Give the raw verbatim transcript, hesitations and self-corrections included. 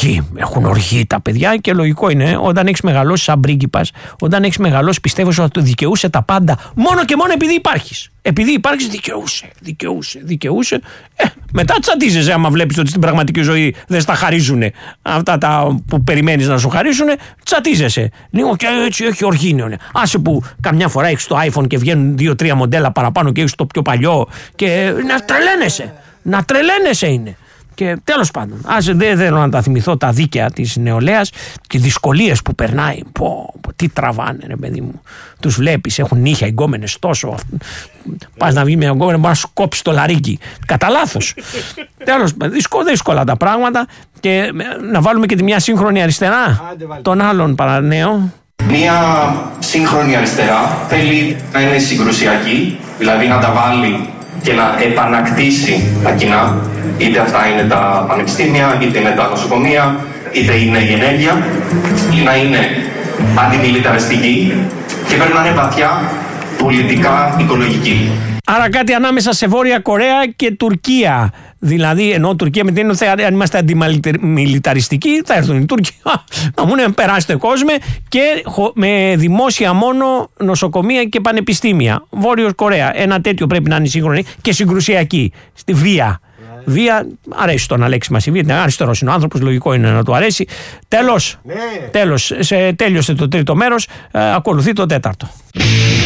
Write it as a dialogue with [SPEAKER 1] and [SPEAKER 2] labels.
[SPEAKER 1] οργή. Έχουν οργή τα παιδιά και λογικό είναι. Όταν έχεις μεγαλώσει σαν πρίγκιπας, όταν έχεις μεγαλώσει, πιστεύω ότι δικαιούσε τα πάντα μόνο και μόνο επειδή υπάρχεις. Επειδή υπάρχεις, δικαιούσε, δικαιούσε, δικαιούσε. Ε, μετά τσατίζεσαι άμα βλέπεις ότι στην πραγματική ζωή δεν στα χαρίζουν αυτά τα που περιμένεις να σου χαρίσουν. Τσατίζεσαι. Λίγο και έτσι έχει οργή. Ναι. Άσε που καμιά φορά έχεις το iPhone και βγαίνουν δύο-τρία μοντέλα παραπάνω και έχεις το πιο παλιό. Και να τρελαίνεσαι. Να τρελαίνεσαι είναι. Και τέλος πάντων, ας δεν θέλω να τα θυμηθώ τα δίκαια της νεολαίας και δυσκολίες που περνάει. Πω, πω, τι τραβάνε, ρε παιδί μου. Τους βλέπεις, έχουν νύχια, εγκόμενες τόσο. Πας να βγει μια εγκόμενη, μπορεί να σου κόψει το λαρίκι. Κατά λάθος. Τέλος πάντων, δύσκολα τα πράγματα. Και να βάλουμε και τη μια σύγχρονη αριστερά των άλλων παρανέων.
[SPEAKER 2] Μια σύγχρονη αριστερά θέλει να είναι συγκρουσιακή, δηλαδή να τα βάλει και να επανακτήσει τα κοινά. Είτε αυτά είναι τα πανεπιστήμια, είτε είναι τα νοσοκομεία, είτε είναι η ενέργεια, ή να είναι αντιμιλιταριστική και πρέπει να είναι βαθιά πολιτικά οικολογική.
[SPEAKER 1] Άρα κάτι ανάμεσα σε Βόρεια Κορέα και Τουρκία. Δηλαδή, ενώ Τουρκία με την έννοια, αν είμαστε αντιμιλιταριστικοί, θα έρθουν οι Τούρκοι να μου λένε περάστε κόσμο και με δημόσια μόνο νοσοκομεία και πανεπιστήμια. Βόρειο Κορέα. Ένα τέτοιο πρέπει να είναι σύγχρονη και συγκρουσιακή. Στη βία. Ναι. Βία, αρέσει τον Αλέξη μας η βία. Είναι αριστερός είναι ο άνθρωπος, λογικό είναι να του αρέσει. Τέλος, ναι. τέλος σε, τέλειωσε το τρίτο μέρος, ε, ακολουθεί το τέταρτο.